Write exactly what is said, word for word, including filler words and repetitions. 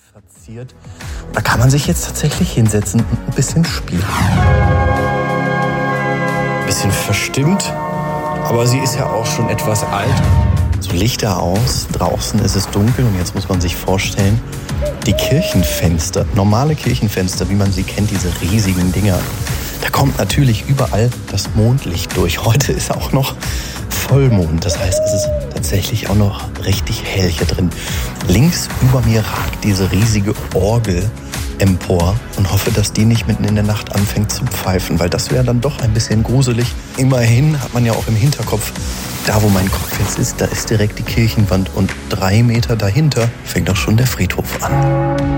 verziert. Da kann man sich jetzt tatsächlich hinsetzen und ein bisschen spielen. Ein bisschen verstimmt, aber sie ist ja auch schon etwas alt. So Lichter aus, draußen ist es dunkel und jetzt muss man sich vorstellen, die Kirchenfenster, normale Kirchenfenster, wie man sie kennt, diese riesigen Dinger, da kommt natürlich überall das Mondlicht durch. Heute ist auch noch Vollmond, das heißt, es ist tatsächlich auch noch richtig hell hier drin. Links über mir ragt diese riesige Orgel empor und hoffe, dass die nicht mitten in der Nacht anfängt zu pfeifen, weil das wäre dann doch ein bisschen gruselig. Immerhin hat man ja auch im Hinterkopf, da wo mein Kopf jetzt ist, da ist direkt die Kirchenwand und drei Meter dahinter fängt auch schon der Friedhof an.